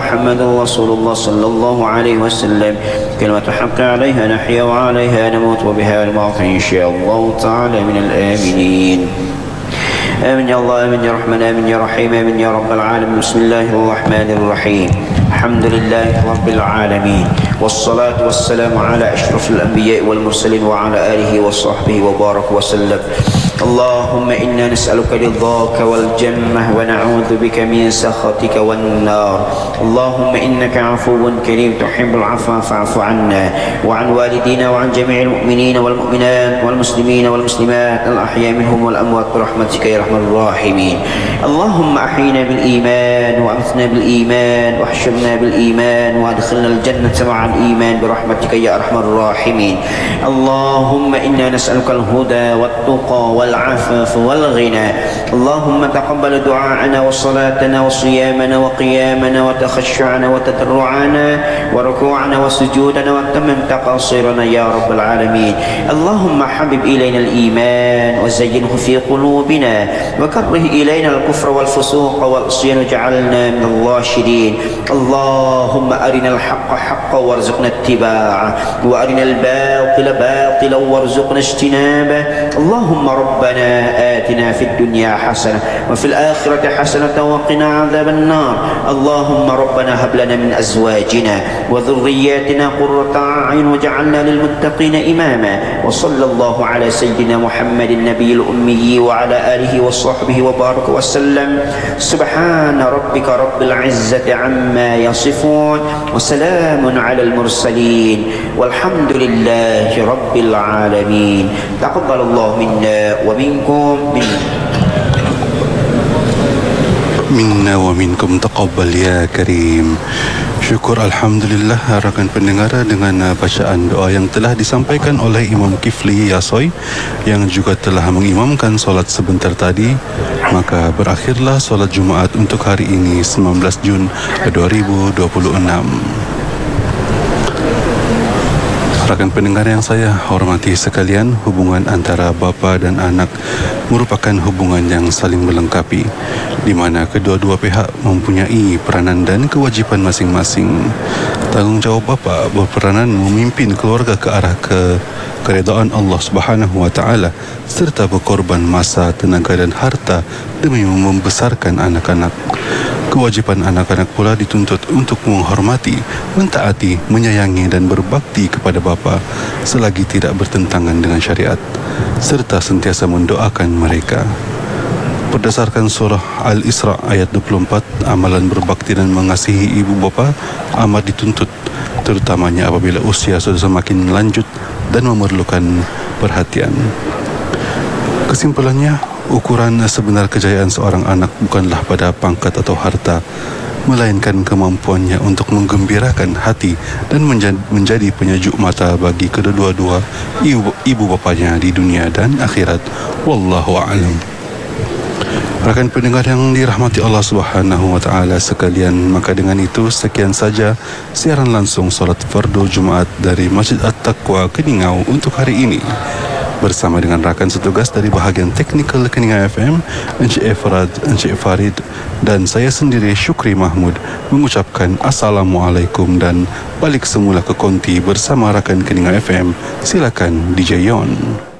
محمد رسول الله صلى الله عليه وسلم كلمة حق عليها نحيا وعليها نموت وبها نبعث إن شاء الله تعالى من الآمنين. آمين يا الله، آمين يا رحمن، آمين يا رحيم، آمين يا رب العالمين. بسم الله الرحمن الرحيم. الحمد لله رب العالمين، والصلاة والسلام على أشرف الأنبياء والمرسلين وعلى آله وصحبه وبارك وسلم. اللهم إنا نسألك رضاك والجنة ونعوذ بك من سخطك والنار. اللهم إنك عفو كريم تحب العفو فاعف عنا وعن والدينا وعن جميع المؤمنين والمؤمنات والمسلمين والمسلمات الأحياء منهم والأموات برحمتك يا أرحم الراحمين. اللهم أحينا بالإيمان وأمتنا بالإيمان واحشرنا بالإيمان وأدخلنا الجنة مع الإيمان برحمتك يا أرحم الراحمين. اللهم إنا نسألك الهدى والتقى والعفاف والغنى. اللهم تقبل دعاءنا وصلاتنا وصيامنا وقيامنا وتخشعنا وتضرعنا وركوعنا وسجودنا وتمم تقصيرنا يا رب العالمين. اللهم حبب إلينا الإيمان وزينه في قلوبنا وكره إلينا الكفر والفسوق والعصيان واجعلنا من الراشدين. اللهم أرنا الحق حقا وارزقنا اتباعه وأرنا الباطل باطلا وارزقنا اجتنابه. اللهم ربنا آتنا في الدنيا حسنة وفي الآخرة حسنة وقنا عذاب النار. اللهم ربنا هب لنا من أزواجنا وذرياتنا قرة أعين واجعلنا للمتقين إماما. وصلى الله على سيدنا محمد النبي الأمي وعلى آله وصحبه وبارك وسلم. سبحان ربك رب العزة عما يصفون وسلام على المرسلين والحمد لله رب العالمين. تقبل الله منا ومنكم Minna wa minkum taqabbal ya karim. Syukur alhamdulillah rakan pendengar dengan bacaan doa yang telah disampaikan oleh Imam Kifli Yasoy yang juga telah mengimamkan solat sebentar tadi. Maka berakhirlah solat Jumaat untuk hari ini 19 Jun 2026. Rakan pendengar yang saya hormati sekalian, hubungan antara bapa dan anak merupakan hubungan yang saling melengkapi, di mana kedua-dua pihak mempunyai peranan dan kewajipan masing-masing. Tanggungjawab bapa berperanan memimpin keluarga ke arah keredaan Allah Subhanahu wa taala serta berkorban masa, tenaga dan harta demi membesarkan anak-anak. Kewajipan anak-anak pula dituntut untuk menghormati, mentaati, menyayangi dan berbakti kepada bapa selagi tidak bertentangan dengan syariat serta sentiasa mendoakan mereka. Berdasarkan surah Al-Isra ayat 24, amalan berbakti dan mengasihi ibu bapa amat dituntut, terutamanya apabila usia sudah semakin lanjut dan memerlukan perhatian. Kesimpulannya, ukuran sebenar kejayaan seorang anak bukanlah pada pangkat atau harta, melainkan kemampuannya untuk menggembirakan hati dan menjadi penyejuk mata bagi kedua-dua ibu bapanya di dunia dan akhirat. Wallahu a'lam. Rakan pendengar yang dirahmati Allah Subhanahu wa taala sekalian, maka dengan itu sekian saja siaran langsung solat fardu Jumaat dari Masjid At-Taqwa Keningau untuk hari ini. Bersama dengan rakan setugas dari bahagian teknikal Keningau FM, Encik Efrad, Encik Farid dan saya sendiri Syukri Mahmud mengucapkan Assalamualaikum dan balik semula ke konti bersama rakan Keningau FM. Silakan DJ Yon.